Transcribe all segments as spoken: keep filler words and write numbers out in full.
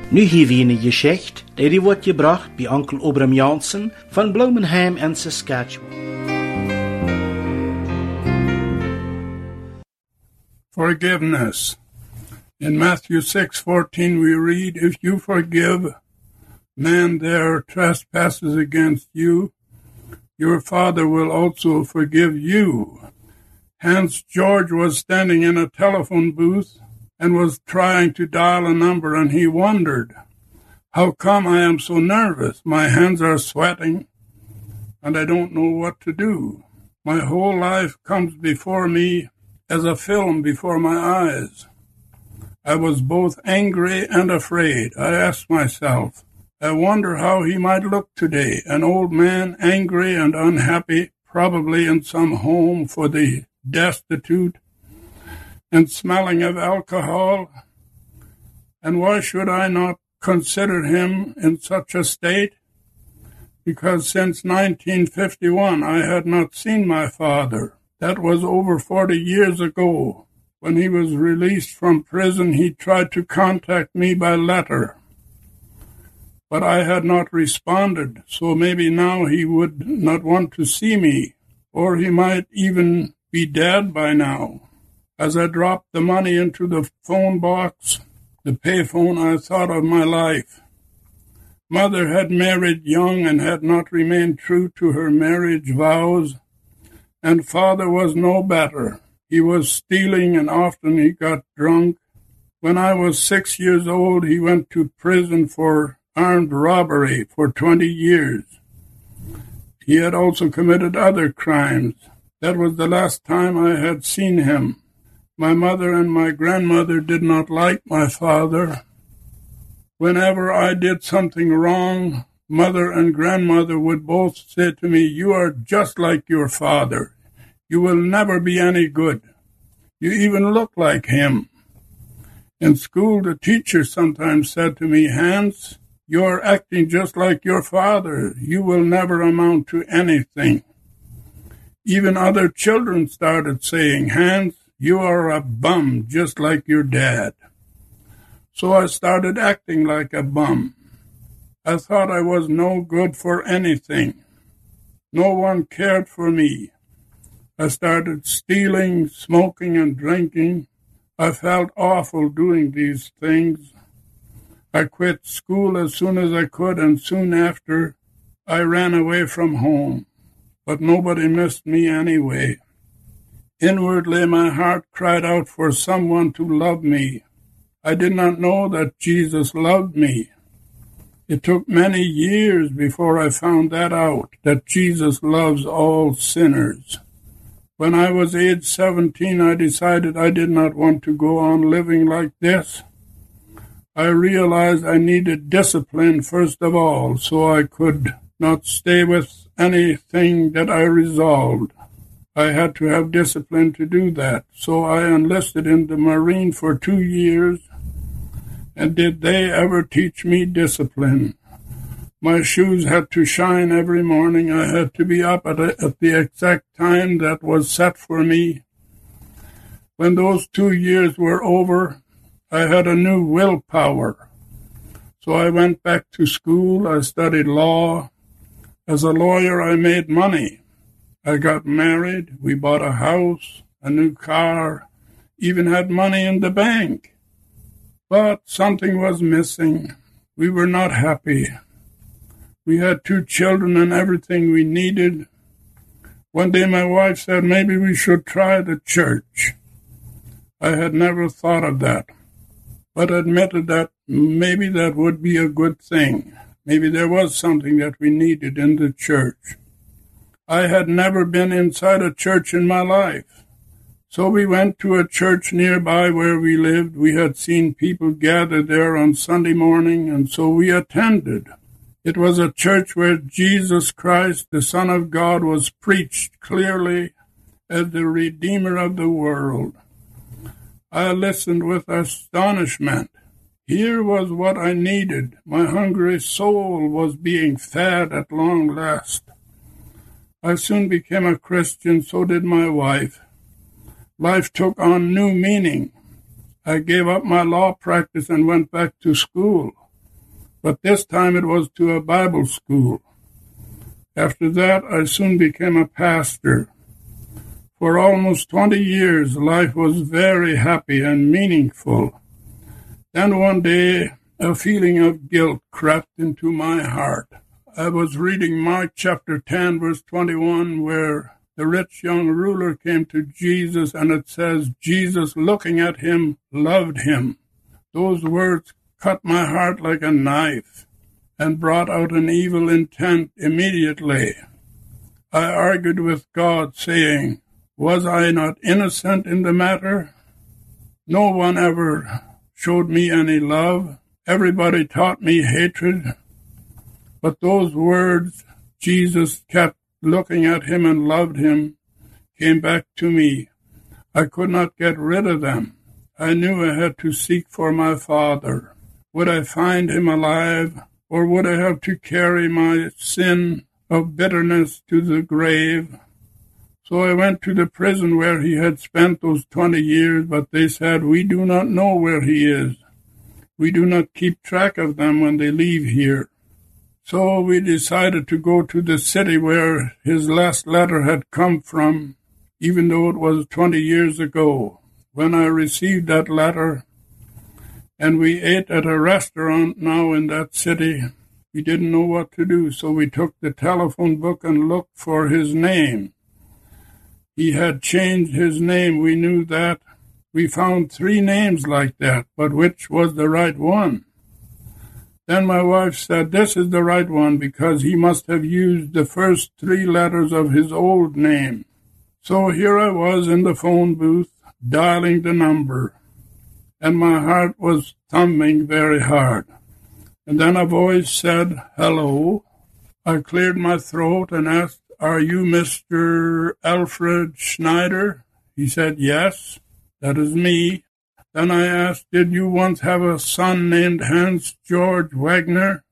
Nu hier wie een geschicht, die wordt gebracht bij onkel Obram Jansen van Bloemenheim en Saskatchewan. Forgiveness. In Matthew six fourteen we read, "If you forgive men their trespasses against you, your Father will also forgive you." Hans George was standing in a telephone booth and was trying to dial a number, and he wondered, "How come I am so nervous? My hands are sweating, and I don't know what to do. My whole life comes before me as a film before my eyes." I was both angry and afraid. I asked myself, I wonder how he might look today, an old man, angry and unhappy, probably in some home for the destitute, and smelling of alcohol. And why should I not consider him in such a state? Because since nineteen fifty-one I had not seen my father. That was over forty years ago. When he was released from prison, he tried to contact me by letter. But I had not responded, so maybe now he would not want to see me, or he might even be dead by now. As I dropped the money into the phone box, the payphone, I thought of my life. Mother had married young and had not remained true to her marriage vows, and father was no better. He was stealing, and often he got drunk. When I was six years old, he went to prison for armed robbery for twenty years. He had also committed other crimes. That was the last time I had seen him. My mother and my grandmother did not like my father. Whenever I did something wrong, mother and grandmother would both say to me, "You are just like your father. You will never be any good. You even look like him." In school, the teacher sometimes said to me, "Hans, you are acting just like your father. You will never amount to anything." Even other children started saying, "Hans, you are a bum just like your dad." So I started acting like a bum. I thought I was no good for anything. No one cared for me. I started stealing, smoking, and drinking. I felt awful doing these things. I quit school as soon as I could, and soon after I ran away from home. But nobody missed me anyway. Inwardly, my heart cried out for someone to love me. I did not know that Jesus loved me. It took many years before I found that out, that Jesus loves all sinners. When I was age seventeen, I decided I did not want to go on living like this. I realized I needed discipline first of all, so I could not stay with anything that I resolved. I had to have discipline to do that, so I enlisted in the Marine for two years, and did they ever teach me discipline? My shoes had to shine every morning. I had to be up at, a, at the exact time that was set for me. When those two years were over, I had a new willpower. So I went back to school. I studied law. As a lawyer, I made money. I got married. We bought a house, a new car, even had money in the bank. But something was missing. We were not happy. We had two children and everything we needed. One day my wife said, "Maybe we should try the church." I had never thought of that, but admitted that maybe that would be a good thing. Maybe there was something that we needed in the church. I had never been inside a church in my life. So we went to a church nearby where we lived. We had seen people gather there on Sunday morning, and so we attended. It was a church where Jesus Christ, the Son of God, was preached clearly as the Redeemer of the world. I listened with astonishment. Here was what I needed. My hungry soul was being fed at long last. I soon became a Christian, so did my wife. Life took on new meaning. I gave up my law practice and went back to school. but this time it was to a Bible school. After that, I soon became a pastor. For almost twenty years, life was very happy and meaningful. Then one day, a feeling of guilt crept into my heart. I was reading Mark chapter ten, verse twenty-one, where the rich young ruler came to Jesus, and it says, Jesus, looking at him, loved him. Those words cut my heart like a knife and brought out an evil intent immediately. I argued with God, saying, was I not innocent in the matter? No one ever showed me any love. Everybody taught me hatred. But those words, Jesus kept looking at him and loved him, came back to me. I could not get rid of them. I knew I had to seek for my father. Would I find him alive, or would I have to carry my sin of bitterness to the grave? So I went to the prison where he had spent those twenty years, but they said, we do not know where he is. We do not keep track of them when they leave here. So we decided to go to the city where his last letter had come from, even though it was twenty years ago. When I received that letter, and we ate at a restaurant now in that city, we didn't know what to do, so we took the telephone book and looked for his name. He had changed his name, we knew that. We found three names like that, but which was the right one? Then my wife said, this is the right one, because he must have used the first three letters of his old name. So here I was in the phone booth, dialing the number, and my heart was thumping very hard. And then a voice said, hello. I cleared my throat and asked, are you Mister Alfred Schneider? He said, yes, that is me. Then I asked, did you once have a son named Hans Georg Wagner?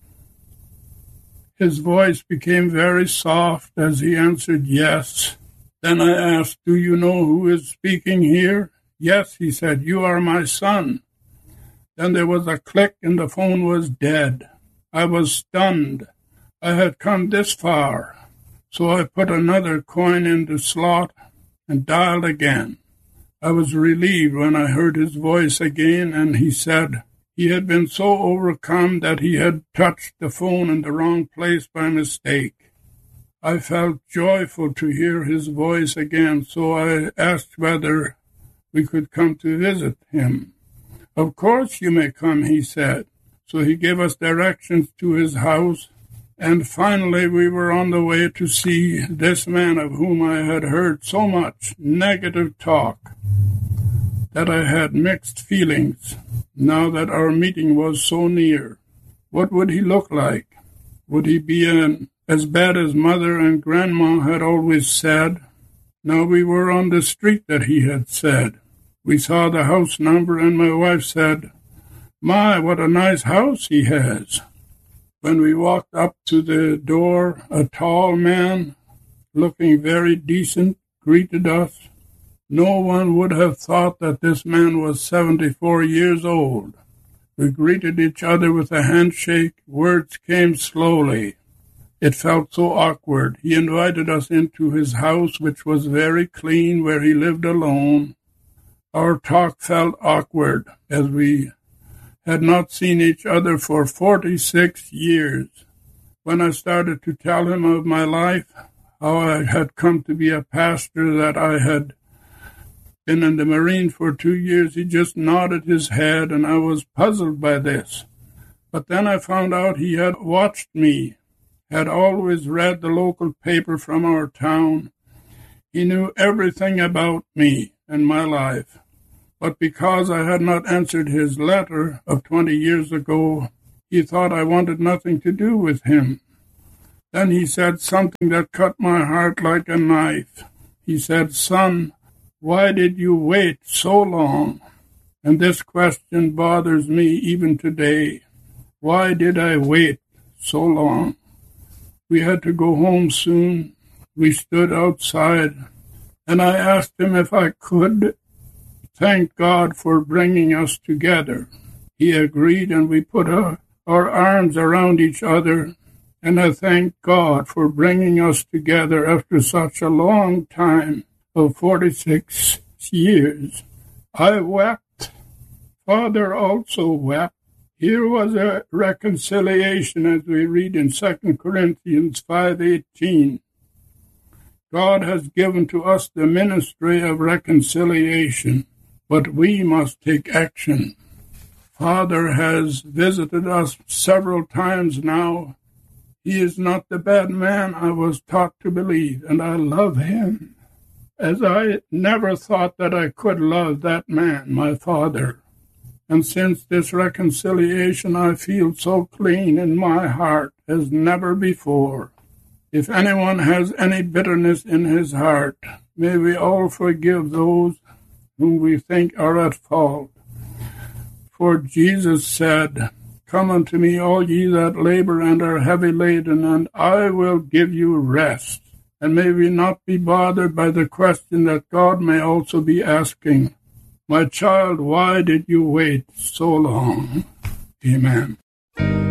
His voice became very soft as he answered, yes. Then I asked, do you know who is speaking here? Yes, he said, you are my son. Then there was a click and the phone was dead. I was stunned. I had come this far. So I put another coin in the slot and dialed again. I was relieved when I heard his voice again, and he said he had been so overcome that he had touched the phone in the wrong place by mistake. I felt joyful to hear his voice again, so I asked whether we could come to visit him. Of course you may come, he said. So he gave us directions to his house. And finally we were on the way to see this man of whom I had heard so much negative talk that I had mixed feelings now that our meeting was so near. What would he look like? Would he be an, as bad as Mother and Grandma had always said? Now we were on the street that he had said. We saw the house number and my wife said, my, what a nice house he has. When we walked up to the door, a tall man, looking very decent, greeted us. No one would have thought that this man was seventy-four years old. We greeted each other with a handshake. Words came slowly. It felt so awkward. He invited us into his house, which was very clean, where he lived alone. Our talk felt awkward, as we had not seen each other for forty-six years. When I started to tell him of my life, how I had come to be a pastor, that I had been in the Marine for two years, he just nodded his head, and I was puzzled by this. But then I found out he had watched me, had always read the local paper from our town. He knew everything about me and my life. But because I had not answered his letter of twenty years ago, he thought I wanted nothing to do with him. Then he said something that cut my heart like a knife. He said, son, why did you wait so long? And this question bothers me even today. Why did I wait so long? We had to go home soon. We stood outside, and I asked him if I could thank God for bringing us together. He agreed, and we put a, our arms around each other, and I thank God for bringing us together after such a long time of forty-six years. I wept. Father also wept. Here was a reconciliation as we read in Second Corinthians five eighteen. God has given to us the ministry of reconciliation, but we must take action. Father has visited us several times now. He is not the bad man I was taught to believe, and I love him, as I never thought that I could love that man, my father. And since this reconciliation, I feel so clean in my heart as never before. If anyone has any bitterness in his heart, may we all forgive those whom we think are at fault. For Jesus said, "Come unto me, all ye that labor and are heavy laden, and I will give you rest." And may we not be bothered by the question that God may also be asking, "My child, why did you wait so long?" Amen.